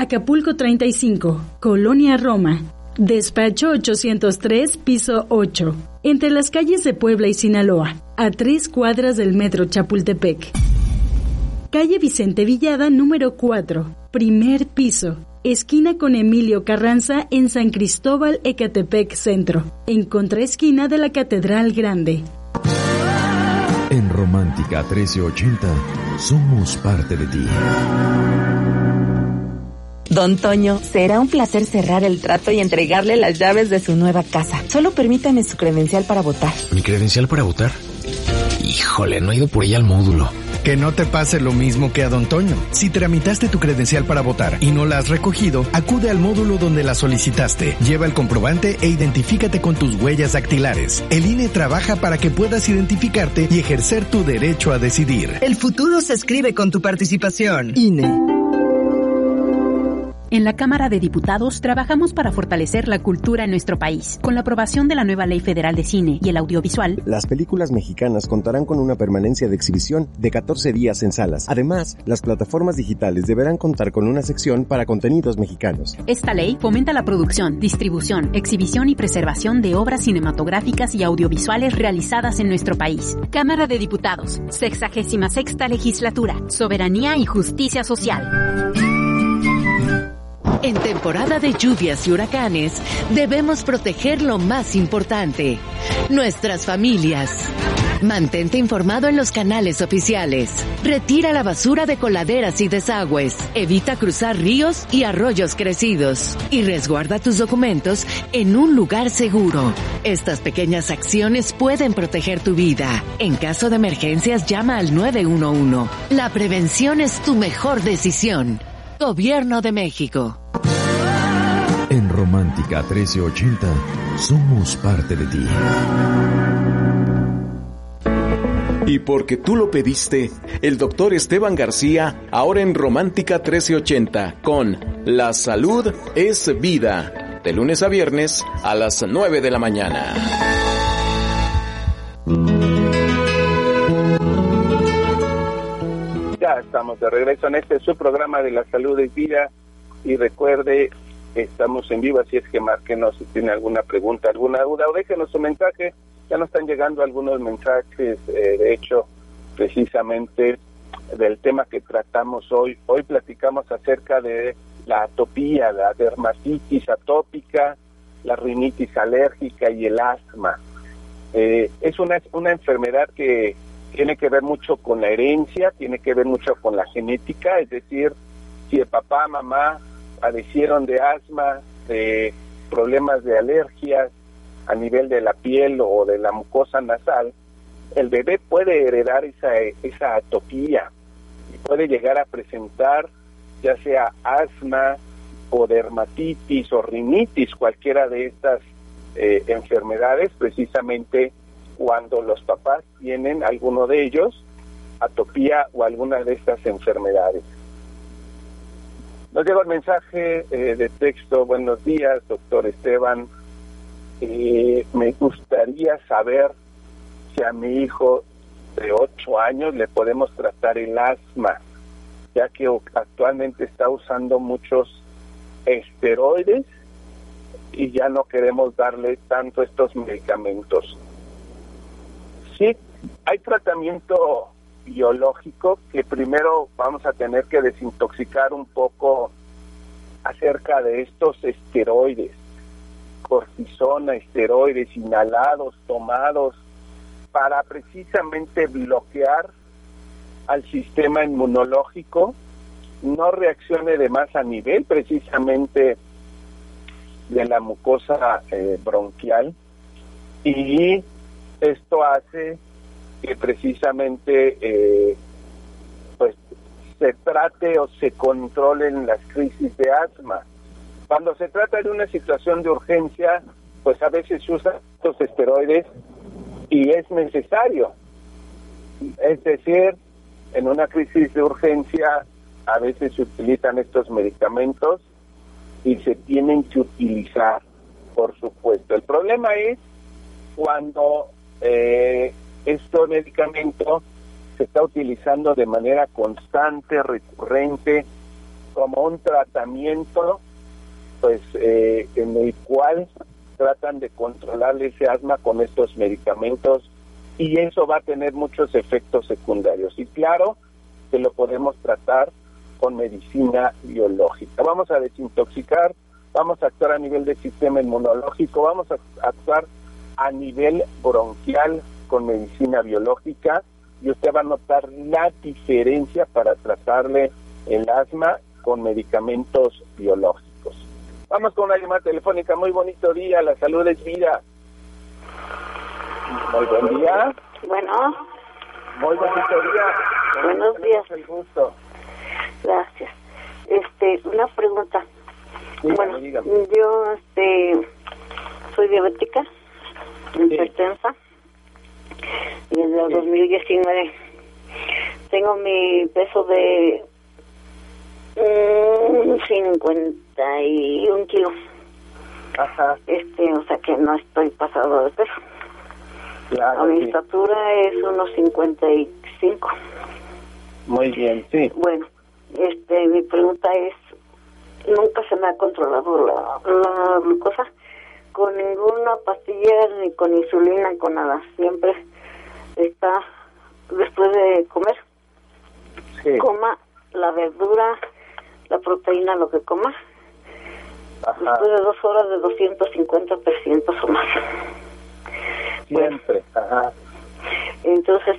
Acapulco 35, Colonia Roma. Despacho 803, piso 8. Entre las calles de Puebla y Sinaloa, a 3 cuadras del metro Chapultepec. Calle Vicente Villada, número 4, primer piso. Esquina con Emilio Carranza en San Cristóbal, Ecatepec Centro, en contraesquina de la Catedral Grande. En Romántica 1380, somos parte de ti. Don Toño, será un placer cerrar el trato y entregarle las llaves de su nueva casa. Solo permítame su credencial para votar. ¿Mi credencial para votar? Híjole, no he ido por ella al módulo. Que no te pase lo mismo que a Don Toño. Si tramitaste tu credencial para votar y no la has recogido, acude al módulo donde la solicitaste. Lleva el comprobante e identifícate con tus huellas dactilares. El INE trabaja para que puedas identificarte y ejercer tu derecho a decidir. El futuro se escribe con tu participación. INE. En la Cámara de Diputados trabajamos para fortalecer la cultura en nuestro país. Con la aprobación de la nueva Ley Federal de Cine y el Audiovisual, las películas mexicanas contarán con una permanencia de exhibición de 14 días en salas. Además, las plataformas digitales deberán contar con una sección para contenidos mexicanos. Esta ley fomenta la producción, distribución, exhibición y preservación de obras cinematográficas y audiovisuales realizadas en nuestro país. Cámara de Diputados, 66ª Legislatura, Soberanía y Justicia Social. En temporada de lluvias y huracanes, debemos proteger lo más importante, nuestras familias. Mantente informado en los canales oficiales. Retira la basura de coladeras y desagües. Evita cruzar ríos y arroyos crecidos. Y resguarda tus documentos en un lugar seguro. Estas pequeñas acciones pueden proteger tu vida. En caso de emergencias, llama al 911. La prevención es tu mejor decisión. Gobierno de México. En Romántica 1380, somos parte de ti. Y porque tú lo pediste, el doctor Esteban García, ahora en Romántica 1380, con La Salud es Vida, de lunes a viernes a las 9 de la mañana. Ya estamos de regreso en este su programa de La Salud es Vida, y recuerde, estamos en vivo, así es que márquenos si tiene alguna pregunta, alguna duda, o déjenos su mensaje. Ya nos están llegando algunos mensajes, de hecho, precisamente del tema que tratamos hoy. Hoy platicamos acerca de la atopía, la dermatitis atópica, la rinitis alérgica y el asma. Es una enfermedad que tiene que ver mucho con la herencia, tiene que ver mucho con la genética, es decir, si el papá, mamá padecieron de asma, de problemas de alergias a nivel de la piel o de la mucosa nasal, el bebé puede heredar esa atopía y puede llegar a presentar ya sea asma o dermatitis o rinitis, cualquiera de estas enfermedades, precisamente cuando los papás tienen alguno de ellos, atopía o alguna de estas enfermedades. Nos llegó el mensaje de texto: buenos días, doctor Esteban. Me gustaría saber si a mi hijo de 8 años le podemos tratar el asma, ya que actualmente está usando muchos esteroides y ya no queremos darle tanto estos medicamentos. Sí, hay tratamiento biológico que primero vamos a tener que desintoxicar un poco acerca de estos esteroides, cortisona, esteroides inhalados, tomados, para precisamente bloquear al sistema inmunológico, no reaccione de más a nivel precisamente de la mucosa bronquial, y esto hace que precisamente pues se trate o se controlen las crisis de asma. Cuando se trata de una situación de urgencia, pues a veces se usan estos esteroides y es necesario. Es decir, en una crisis de urgencia a veces se utilizan estos medicamentos y se tienen que utilizar, por supuesto. El problema es cuando este medicamento se está utilizando de manera constante, recurrente, como un tratamiento, pues en el cual tratan de controlar ese asma con estos medicamentos, y eso va a tener muchos efectos secundarios. Y claro que lo podemos tratar con medicina biológica. Vamos a desintoxicar, vamos a actuar a nivel del sistema inmunológico, vamos a actuar a nivel bronquial con medicina biológica, y usted va a notar la diferencia para tratarle el asma con medicamentos biológicos. Vamos con una llamada telefónica. Muy bonito día, la salud es vida. Muy buen día. Bueno. Muy bonito día. Buenos días. El gusto. Gracias. Una pregunta. Dígame, dígame. Yo soy diabética, hipertensa, y desde el 2019 tengo mi peso de 51 kilos. Ajá. O sea que no estoy pasado de peso. Claro, mi estatura es unos 55. Muy bien, sí. Bueno, mi pregunta es, nunca se me ha controlado la glucosa con ninguna pastilla, ni con insulina, ni con nada. Siempre está después de comer. Sí. Coma la verdura, la proteína, lo que coma. Ajá. Después de 2 horas de 250, 300 o más. Siempre. Bueno, ajá. Entonces,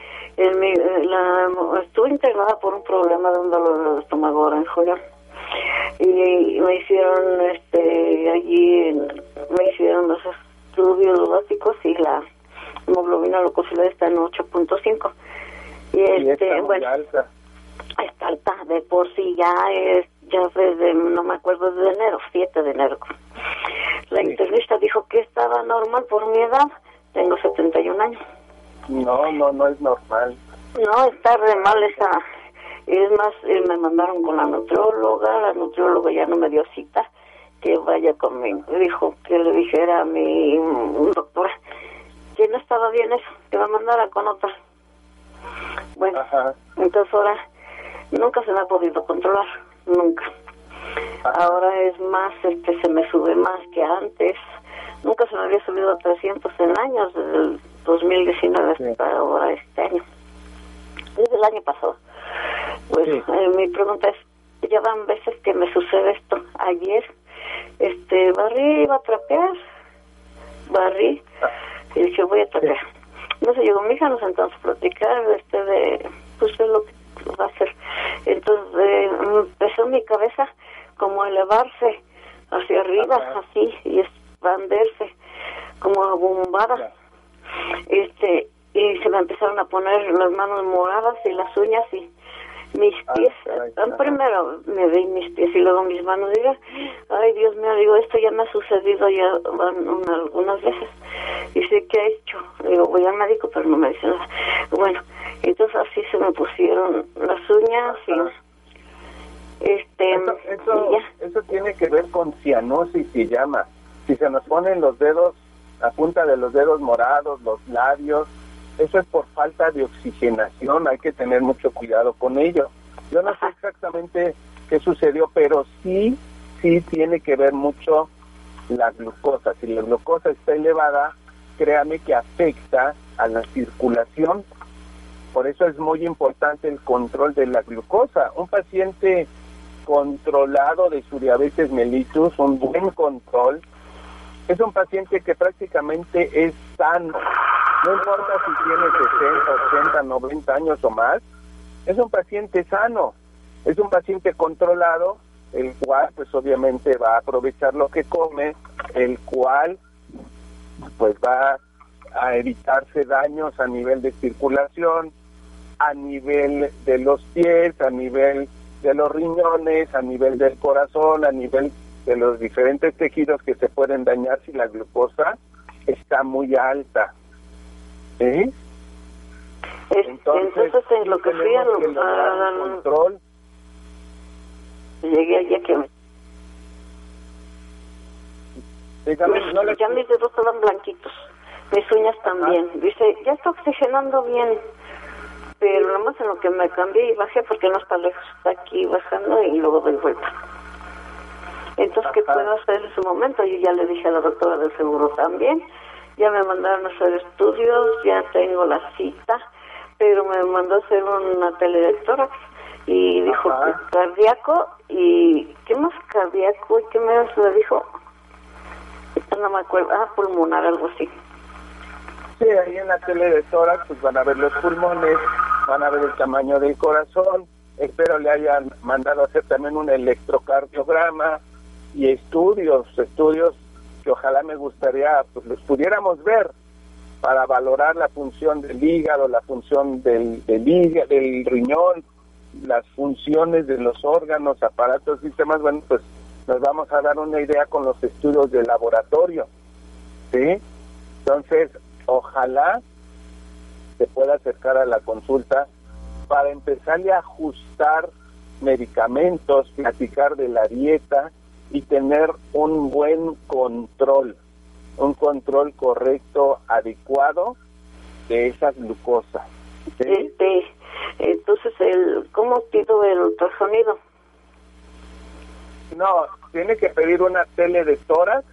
estuve internada por un problema de un dolor de estómago ahora en julio, y me hicieron me hicieron los estudios básicos, y la hemoglobina glucosilada está en 8.5, y está bueno, alta. Está alta de por sí, ya desde, no me acuerdo, de enero, 7 de enero. La internista dijo que estaba normal por mi edad. Tengo 71 años. No es normal. No, está re mal esa. Es más, me mandaron con la nutrióloga ya no me dio cita, que vaya conmigo. Dijo que le dijera a mi doctora que no estaba bien eso, que me mandara con otra. Bueno, ajá. Entonces ahora nunca se me ha podido controlar, nunca. Ajá. Ahora es más, se me sube más que antes. Nunca se me había subido a 300 en años, desde el 2019 hasta ahora este año. Desde el año pasado. Pues mi pregunta es, ya van veces que me sucede esto. Ayer, barrí, iba a trapear, y dije, voy a trapear. No se llegó mi hija, nos sentamos a platicar, de lo que va a hacer. Entonces, empezó mi cabeza como a elevarse hacia arriba, así, y expandirse, como abombada. Y se me empezaron a poner las manos moradas y las uñas y mis pies. Primero me vi mis pies y luego mis manos. Digo, ay, Dios mío, digo, esto ya me ha sucedido ya algunas veces. Dice, ¿qué ha hecho? Digo, voy al médico, pero no me dice nada. Bueno, entonces así se me pusieron las uñas y eso tiene que ver con cianosis, se llama. Si se nos ponen los dedos, la punta de los dedos morados, los labios, eso es por falta de oxigenación. Hay que tener mucho cuidado con ello. Yo no sé exactamente qué sucedió, pero sí tiene que ver mucho la glucosa. Si la glucosa está elevada, créame que afecta a la circulación. Por eso es muy importante el control de la glucosa. Un paciente controlado de su diabetes mellitus, un buen control, es un paciente que prácticamente es sano. No importa si tiene 60, 80, 90 años o más, es un paciente sano, es un paciente controlado, el cual pues obviamente va a aprovechar lo que come, el cual pues va a evitarse daños a nivel de circulación, a nivel de los pies, a nivel de los riñones, a nivel del corazón, a nivel de los diferentes tejidos que se pueden dañar si la glucosa está muy alta. ¿Sí? Entonces en lo que fui al control, llegué allí que ya mis dedos estaban blanquitos, mis uñas también. Dice, ya está oxigenando bien, pero nada más en lo que me cambié y bajé, porque no está lejos, está aquí bajando y luego doy vuelta. Entonces, ¿qué puedo hacer en su momento? Yo ya le dije a la doctora del seguro también, ya me mandaron a hacer estudios, ya tengo la cita, pero me mandó a hacer una telelectora y dijo que cardíaco y ¿qué más cardíaco? ¿Y qué más me dijo? No me acuerdo, pulmonar, algo así. Sí, ahí en la telelectora pues van a ver los pulmones, van a ver el tamaño del corazón, espero le hayan mandado a hacer también un electrocardiograma y estudios que ojalá me gustaría pues los pudiéramos ver para valorar la función del hígado, la función del riñón, las funciones de los órganos, aparatos, sistemas. Bueno, pues nos vamos a dar una idea con los estudios de laboratorio, ¿sí? Entonces, ojalá se pueda acercar a la consulta para empezarle a ajustar medicamentos, platicar de la dieta y tener un buen control, un control correcto, adecuado de esa glucosa. ¿Sí? Entonces, ¿cómo pido el ultrasonido? No, tiene que pedir una tele de tórax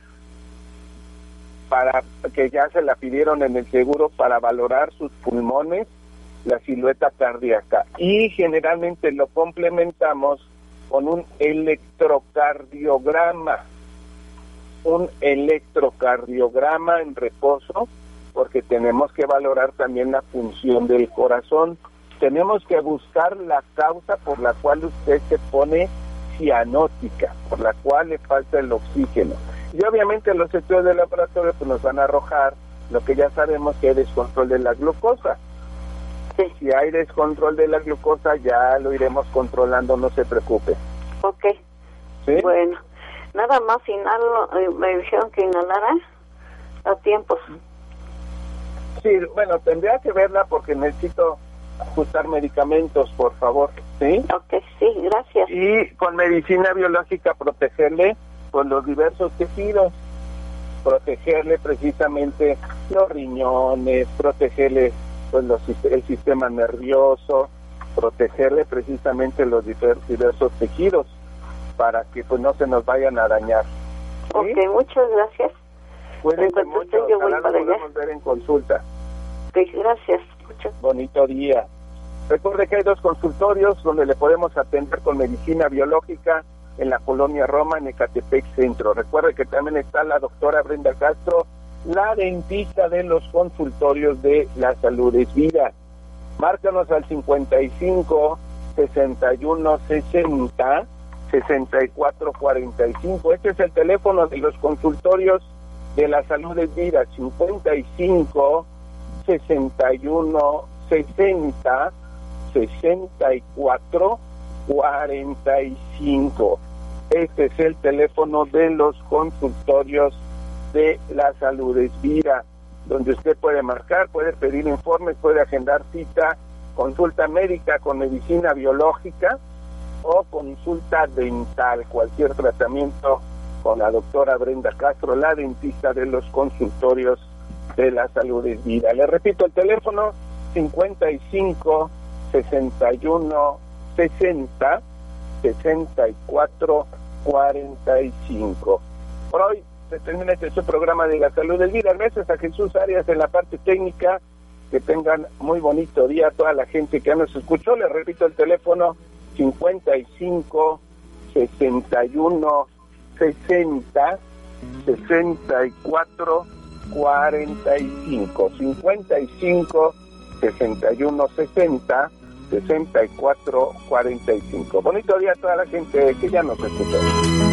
para que ya se la pidieron en el seguro para valorar sus pulmones, la silueta cardíaca, y generalmente lo complementamos con un electrocardiograma en reposo, porque tenemos que valorar también la función del corazón. Tenemos que buscar la causa por la cual usted se pone cianótica, por la cual le falta el oxígeno. Y obviamente los estudios de laboratorio pues nos van a arrojar lo que ya sabemos, que hay descontrol de la glucosa. Sí. Si hay descontrol de la glucosa ya lo iremos controlando, no se preocupe. Ok. ¿Sí? Bueno, nada más inhalo, me dijeron que inhalara a tiempos. Sí, bueno, tendría que verla porque necesito ajustar medicamentos, por favor, ¿sí? Ok, sí, gracias. Y con medicina biológica protegerle con los diversos tejidos, protegerle precisamente los riñones, protegerle pues el sistema nervioso, protegerle precisamente los diversos tejidos para que pues no se nos vayan a dañar. ¿Sí? Ok, muchas gracias. Cuídense mucho, ojalá nos podamos ver en consulta. Ok, gracias. Bonito día. Recuerde que hay 2 consultorios donde le podemos atender con medicina biológica en la Colonia Roma, en Ecatepec Centro. Recuerde que también está la doctora Brenda Castro, la dentista de los consultorios de La Salud es Vida. Márcanos al 55 61 60 64 45. Este es el teléfono de los consultorios de La Salud es Vida, 55 61 60 64 45. Este es el teléfono de los consultorios de La Salud es Vida, donde usted puede marcar, puede pedir informes, puede agendar cita, consulta médica con medicina biológica o consulta dental, cualquier tratamiento con la doctora Brenda Castro, la dentista de los consultorios de La Salud es Vida. Le repito el teléfono, 55 61 60 64 45. Por hoy se termina este programa de La Salud es Vida. Gracias a Jesús Arias en la parte técnica. Que tengan muy bonito día a toda la gente que nos escuchó. Les repito el teléfono, 55 61 60 64 45. 55 61 60 64 45. Bonito día a toda la gente que ya nos escuchó.